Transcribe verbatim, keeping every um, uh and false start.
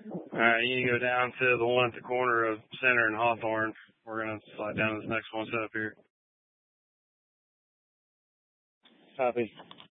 All right, you go down to the one at the corner of Center and Hawthorne. We're going to slide down to this next one set up here. Copy.